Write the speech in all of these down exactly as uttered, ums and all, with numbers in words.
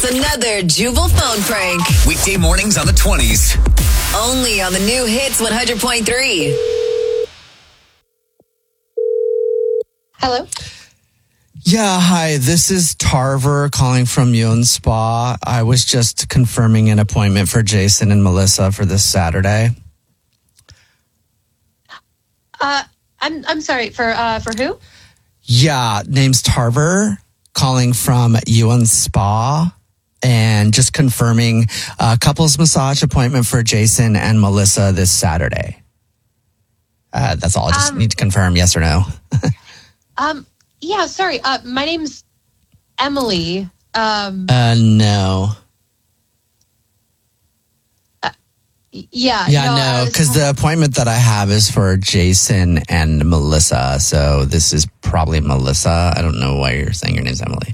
It's another Jubal phone prank. Weekday mornings on the twenties. Only on the new Hits one hundred point three. Hello? Yeah, hi. This is Tarver calling from Yun Spa. I was just confirming an appointment for Jason and Melissa for this Saturday. Uh, I'm I'm sorry, for uh, for who? Yeah, name's Tarver, calling from Yun Spa, and just confirming a couples massage appointment for Jason and Melissa this Saturday. Uh, that's all. I just Um, need to confirm yes or no. Um, yeah, sorry. Uh, my name's Emily. Um, Uh, no. yeah. Yeah, no, I no, was- because the appointment that I have is for Jason and Melissa. So this is probably Melissa. I don't know why you're saying your name's Emily.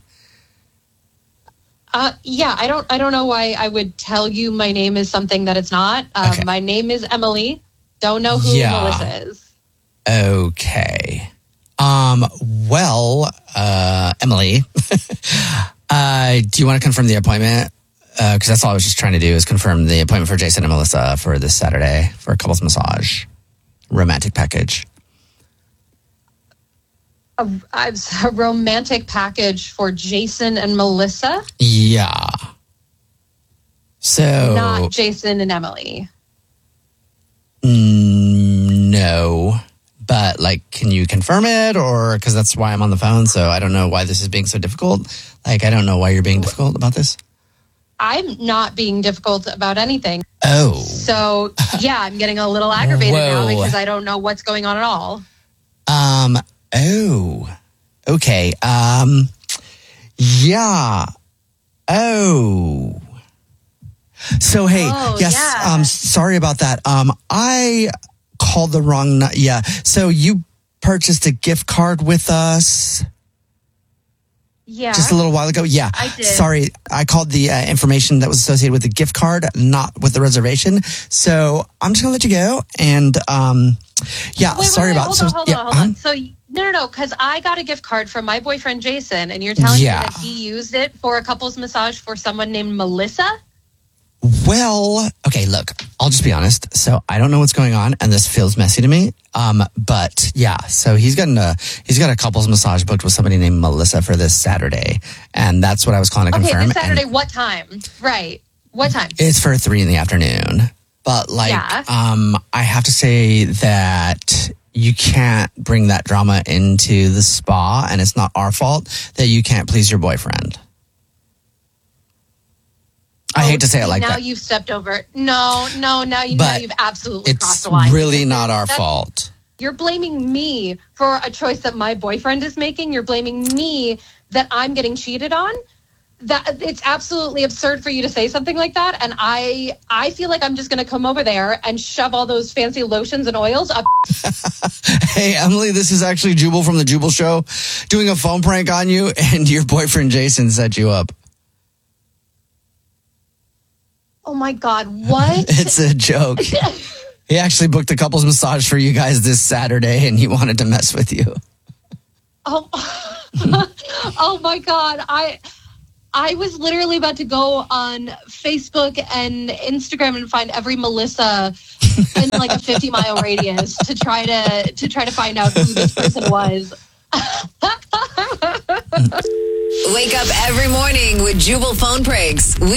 Uh, yeah, I don't I don't know why I would tell you my name is something that it's not. Um, Okay. My name is Emily. Don't know who Yeah. Melissa is. Okay. Um, well, uh, Emily, uh, do you want to confirm the appointment? Uh, cause that's all I was just trying to do is confirm the appointment for Jason and Melissa for this Saturday for a couples massage romantic package. A, a romantic package for Jason and Melissa, Yeah. So not Jason and Emily. mm, no, but like, can you confirm it or, cause that's why I'm on the phone. So I don't know why this is being so difficult. Like, I don't know why you're being difficult about this. I'm not being difficult about anything. Oh. So, yeah, I'm getting a little aggravated now Whoa. because I don't know what's going on at all. Um, oh, okay. Um, yeah. Oh. So, hey, Oh, yes, yeah. um, sorry about that. Um, I called the wrong, nu- yeah. So you purchased a gift card with us Yeah. just a little while ago. Yeah. I did. Sorry. I called the uh, information that was associated with the gift card, not with the reservation. So I'm just gonna let you go. And, um, yeah, Wait, wait, sorry wait, about, hold so, on, hold yeah, on, hold uh-huh. on. So, no, no, no, because I got a gift card from my boyfriend, Jason, and you're telling Yeah. me that he used it for a couple's massage for someone named Melissa? Well, okay, look, I'll just be honest. So I don't know what's going on and this feels messy to me. Um, but yeah, so he's gotten a, he's got a couples massage booked with somebody named Melissa for this Saturday. And that's what I was calling to Okay, confirm. this Saturday, And what time? Right. What time? it's for three in the afternoon. But like, Yeah. um, I have to say that you can't bring that drama into the spa, and it's not our fault that you can't please your boyfriend. I hate to say it See, like now that. you've stepped over it. No, no, now, you, now But you've absolutely crossed It's the line. really not our That's- fault. You're blaming me for a choice that my boyfriend is making. You're blaming me that I'm getting cheated on. That it's absolutely absurd for you to say something like that. And I I feel like I'm just going to come over there and shove all those fancy lotions and oils up. Hey, Emily, this is actually Jubal from the Jubal Show doing a phone prank on you, and your boyfriend Jason set you up. Oh my God, what? It's a joke. He actually booked a couples massage for you guys this Saturday, and he wanted to mess with you. Oh, oh my God. I I was literally about to go on Facebook and Instagram and find every Melissa in like a fifty mile radius to try to to try to find out who this person was. Wake up every morning with Jubal phone pranks. We